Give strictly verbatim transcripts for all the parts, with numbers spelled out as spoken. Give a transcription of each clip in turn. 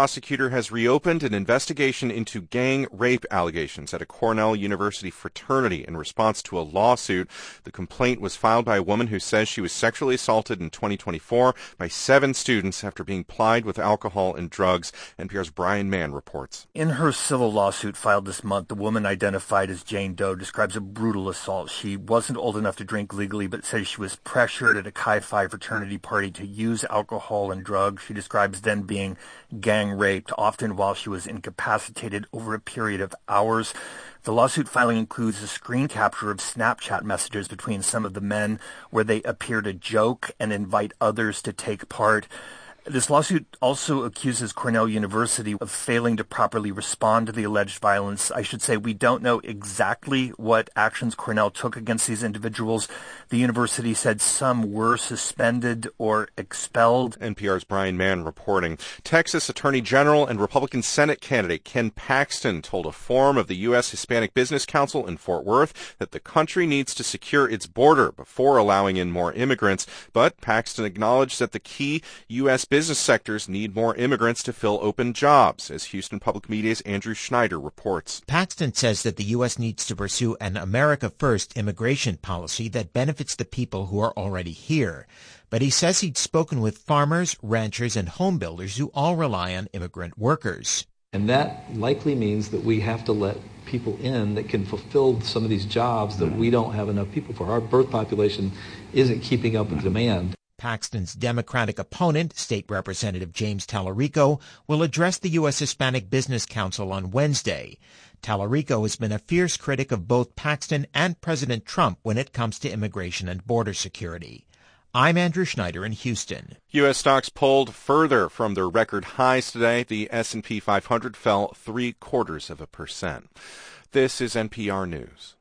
prosecutor has reopened an investigation into gang rape allegations at a Cornell University fraternity in response to a lawsuit. The complaint was filed by a woman who says she was sexually assaulted in twenty twenty-four by seven students after being plied with alcohol and drugs. N P R's Brian Mann reports. In her civil lawsuit filed this month, the woman identified as Jane Doe describes a brutal assault. She wasn't old enough to drink legally, but says she was pressured at a Chi Phi fraternity party to use alcohol and drugs. She describes then being gang raped, often while she was incapacitated over a period of hours. The lawsuit filing includes a screen capture of Snapchat messages between some of the men where they appear to joke and invite others to take part. This lawsuit also accuses Cornell University of failing to properly respond to the alleged violence. I should say we don't know exactly what actions Cornell took against these individuals. The university said some were suspended or expelled. N P R's Brian Mann reporting. Texas Attorney General and Republican Senate candidate Ken Paxton told a forum of the U S Hispanic Business Council in Fort Worth that the country needs to secure its border before allowing in more immigrants. But Paxton acknowledged that the key U S business sectors need more immigrants to fill open jobs, as Houston Public Media's Andrew Schneider reports. Paxton says that the U S needs to pursue an America First immigration policy that benefits the people who are already here. But he says he'd spoken with farmers, ranchers, and home builders who all rely on immigrant workers. And that likely means that we have to let people in that can fulfill some of these jobs that we don't have enough people for. Our birth population isn't keeping up with demand. Paxton's Democratic opponent, State Representative James Tallarico, will address the U S Hispanic Business Council on Wednesday. Tallarico has been a fierce critic of both Paxton and President Trump when it comes to immigration and border security. I'm Andrew Schneider in Houston. U S stocks pulled further from their record highs today. The S and P five hundred fell three quarters of a percent. This is N P R News.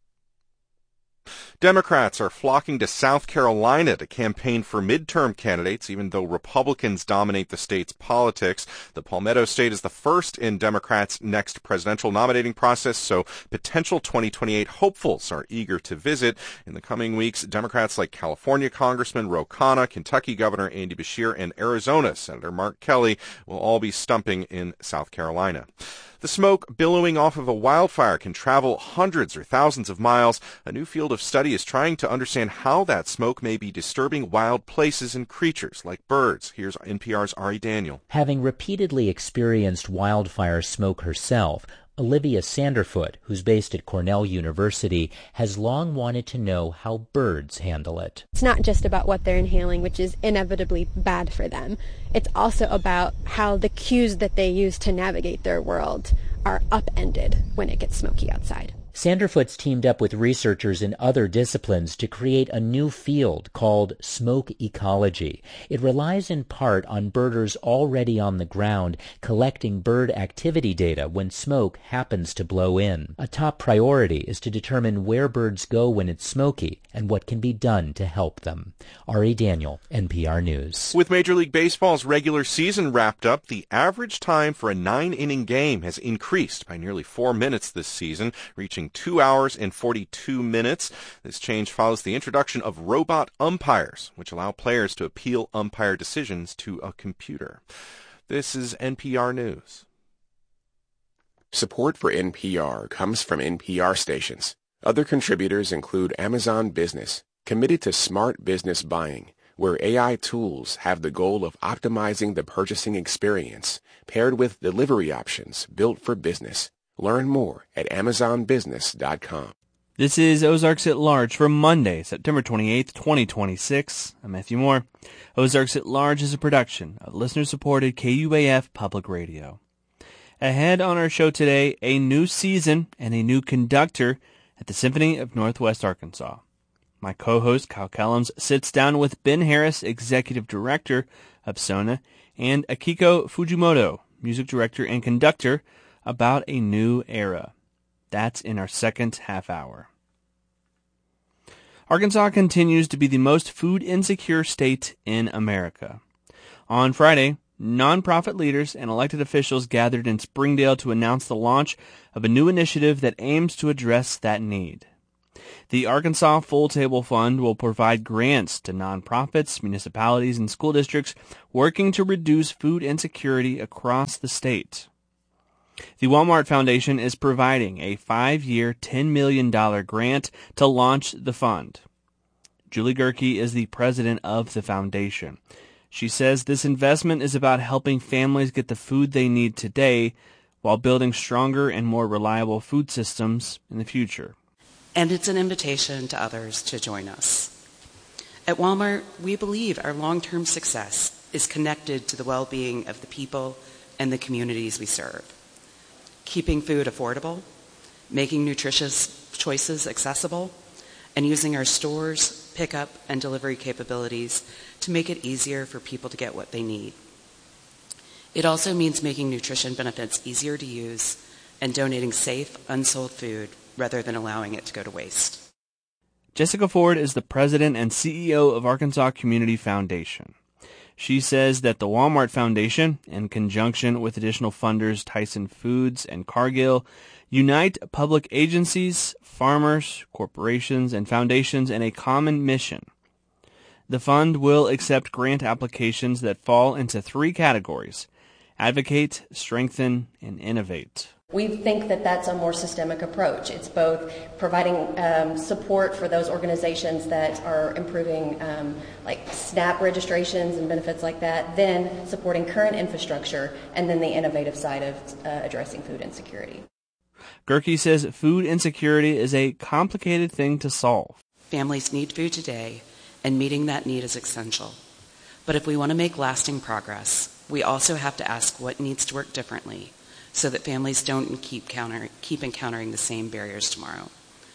Democrats are flocking to South Carolina to campaign for midterm candidates, even though Republicans dominate the state's politics. The Palmetto State is the first in Democrats' next presidential nominating process, so potential twenty twenty-eight hopefuls are eager to visit. In the coming weeks, Democrats like California Congressman Ro Khanna, Kentucky Governor Andy Beshear, and Arizona Senator Mark Kelly will all be stumping in South Carolina. The smoke billowing off of a wildfire can travel hundreds or thousands of miles. A new field of study is trying to understand how that smoke may be disturbing wild places and creatures like birds. Here's N P R's Ari Daniel. Having repeatedly experienced wildfire smoke herself, Olivia Sanderfoot, who's based at Cornell University, has long wanted to know how birds handle it. It's not just about what they're inhaling, which is inevitably bad for them. It's also about how the cues that they use to navigate their world are upended when it gets smoky outside. Sanderfoot's teamed up with researchers in other disciplines to create a new field called smoke ecology. It relies in part on birders already on the ground collecting bird activity data when smoke happens to blow in. A top priority is to determine where birds go when it's smoky and what can be done to help them. Ari Daniel, N P R News. With Major League Baseball's regular season wrapped up, the average time for a nine-inning game has increased by nearly four minutes this season, reaching two hours and forty-two minutes. This change follows the introduction of robot umpires, which allow players to appeal umpire decisions to a computer. This is N P R News. Support for N P R comes from N P R stations. Other contributors include Amazon Business, committed to smart business buying, where A I tools have the goal of optimizing the purchasing experience, paired with delivery options built for business. Learn more at amazon business dot com. This is Ozarks at Large for Monday, September twenty-eighth, twenty twenty-six. I'm Matthew Moore. Ozarks at Large is a production of listener-supported K U A F Public Radio. Ahead on our show today, a new season and a new conductor at the Symphony of Northwest Arkansas. My co-host, Kyle Kellums, sits down with Ben Harris, Executive Director of SONA, and Akiko Fujimoto, Music Director and Conductor, about a new era. That's in our second half hour. Arkansas continues to be the most food insecure state in America. On Friday, nonprofit leaders and elected officials gathered in Springdale to announce the launch of a new initiative that aims to address that need. The Arkansas Full Table Fund will provide grants to nonprofits, municipalities, and school districts working to reduce food insecurity across the state. The Walmart Foundation is providing a five-year, ten million dollars grant to launch the fund. Julie Gerke is the president of the foundation. She says this investment is about helping families get the food they need today while building stronger and more reliable food systems in the future. And it's an invitation to others to join us. At Walmart, we believe our long-term success is connected to the well-being of the people and the communities we serve. Keeping food affordable, making nutritious choices accessible, and using our stores, pickup, and delivery capabilities to make it easier for people to get what they need. It also means making nutrition benefits easier to use and donating safe, unsold food rather than allowing it to go to waste. Jessica Ford is the president and C E O of Arkansas Community Foundation. She says that the Walmart Foundation, in conjunction with additional funders Tyson Foods and Cargill, unite public agencies, farmers, corporations, and foundations in a common mission. The fund will accept grant applications that fall into three categories: advocate, strengthen, and innovate. We think that that's a more systemic approach. It's both providing um, support for those organizations that are improving um, like SNAP registrations and benefits like that, then supporting current infrastructure, and then the innovative side of uh, addressing food insecurity. Gerke says food insecurity is a complicated thing to solve. Families need food today, and meeting that need is essential. But if we want to make lasting progress, we also have to ask what needs to work differently so that families don't keep, counter, keep encountering the same barriers tomorrow.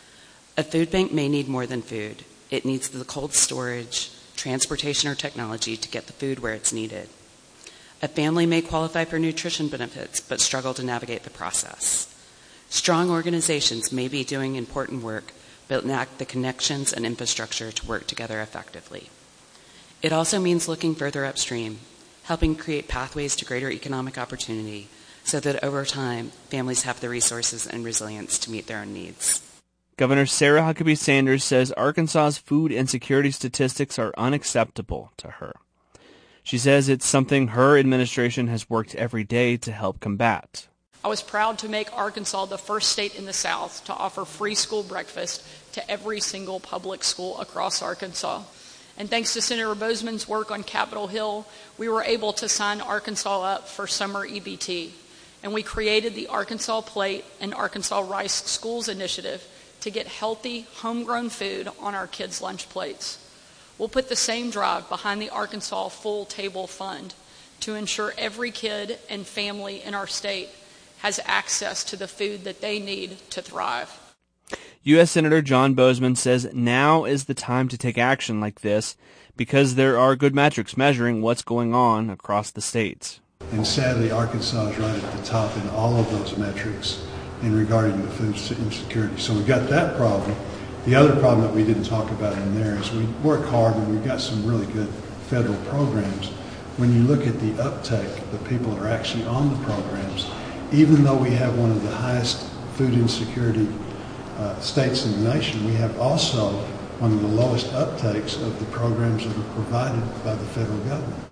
A food bank may need more than food. It needs the cold storage, transportation, or technology to get the food where it's needed. A family may qualify for nutrition benefits but struggle to navigate the process. Strong organizations may be doing important work but lack the connections and infrastructure to work together effectively. It also means looking further upstream, helping create pathways to greater economic opportunity so that over time, families have the resources and resilience to meet their own needs. Governor Sarah Huckabee Sanders says Arkansas's food insecurity statistics are unacceptable to her. She says it's something her administration has worked every day to help combat. I was proud to make Arkansas the first state in the South to offer free school breakfast to every single public school across Arkansas. And thanks to Senator Bozeman's work on Capitol Hill, we were able to sign Arkansas up for summer E B T. And we created the Arkansas Plate and Arkansas Rice Schools Initiative to get healthy, homegrown food on our kids' lunch plates. We'll put the same drive behind the Arkansas Full Table Fund to ensure every kid and family in our state has access to the food that they need to thrive. U S Senator John Bozeman says now is the time to take action like this because there are good metrics measuring what's going on across the states. And sadly, Arkansas is right at the top in all of those metrics in regarding the food insecurity. So we've got that problem. The other problem that we didn't talk about in there is we work hard and we've got some really good federal programs. When you look at the uptake, the people that are actually on the programs, even though we have one of the highest food insecurity uh, states in the nation, we have also one of the lowest uptakes of the programs that are provided by the federal government.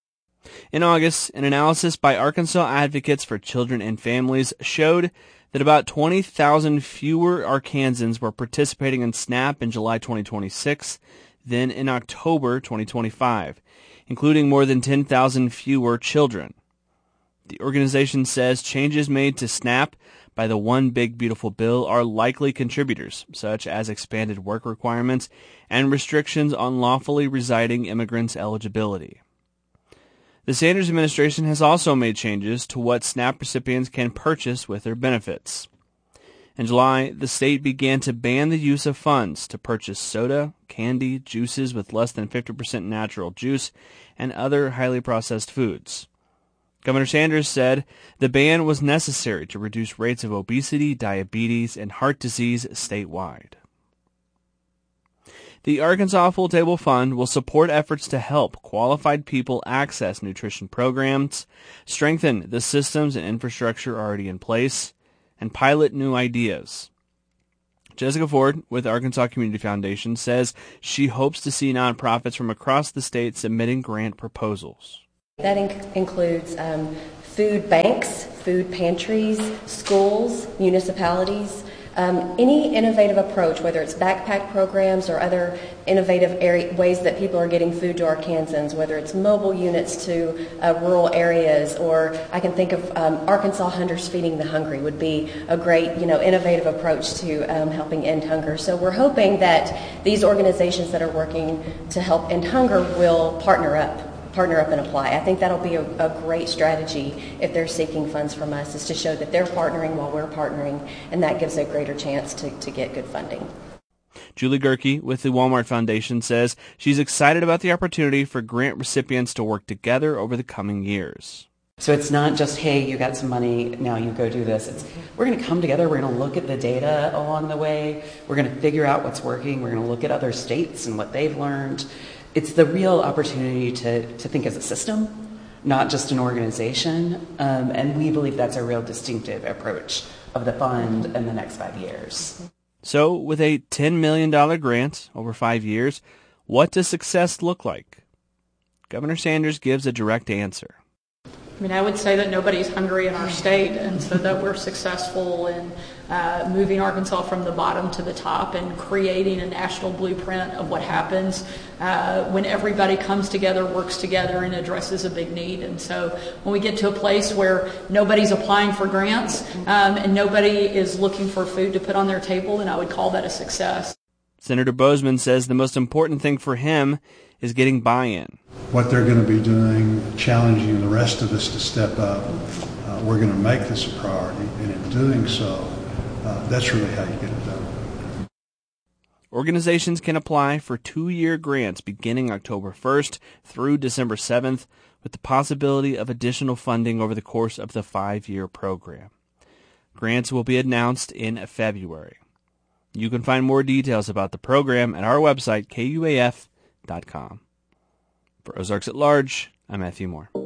In August, an analysis by Arkansas Advocates for Children and Families showed that about twenty thousand fewer Arkansans were participating in SNAP in July twenty twenty-six than in October twenty twenty-five, including more than ten thousand fewer children. The organization says changes made to SNAP by the One Big Beautiful Bill are likely contributors, such as expanded work requirements and restrictions on lawfully residing immigrants' eligibility. The Sanders administration has also made changes to what SNAP recipients can purchase with their benefits. In July, the state began to ban the use of funds to purchase soda, candy, juices with less than fifty percent natural juice, and other highly processed foods. Governor Sanders said the ban was necessary to reduce rates of obesity, diabetes, and heart disease statewide. The Arkansas Full Table Fund will support efforts to help qualified people access nutrition programs, strengthen the systems and infrastructure already in place, and pilot new ideas. Jessica Ford with Arkansas Community Foundation says she hopes to see nonprofits from across the state submitting grant proposals. That inc- includes um, food banks, food pantries, schools, municipalities, um, any innovative approach, whether it's backpack programs or other innovative area, ways that people are getting food to Arkansans, whether it's mobile units to uh, rural areas, or I can think of um, Arkansas Hunters Feeding the Hungry would be a great, you know, innovative approach to um, helping end hunger. So we're hoping that these organizations that are working to help end hunger will partner up. partner up and apply. I think that'll be a, a great strategy if they're seeking funds from us, is to show that they're partnering while we're partnering, and that gives a greater chance to, to get good funding. Julie Gerke with the Walmart Foundation says she's excited about the opportunity for grant recipients to work together over the coming years. So it's not just, hey, you got some money, now you go do this. It's we're going to come together, we're going to look at the data along the way, we're going to figure out what's working, we're going to look at other states and what they've learned. It's the real opportunity to, to think as a system, not just an organization, um, and we believe that's a real distinctive approach of the fund in the next five years. So, with a ten million dollars grant over five years, what does success look like? Governor Sanders gives a direct answer. I mean, I would say that nobody's hungry in our state, and so that we're successful in uh, moving Arkansas from the bottom to the top and creating a national blueprint of what happens uh, when everybody comes together, works together, and addresses a big need. And so when we get to a place where nobody's applying for grants um, and nobody is looking for food to put on their table, then I would call that a success. Senator Boozman says the most important thing for him is getting buy-in. What they're going to be doing, challenging the rest of us to step up. Uh, we're going to make this a priority, and in doing so, uh, that's really how you get it done. Organizations can apply for two-year grants beginning October first through December seventh, with the possibility of additional funding over the course of the five-year program. Grants will be announced in February. You can find more details about the program at our website, K U A F dot com. For Ozarks at Large, I'm Matthew Moore.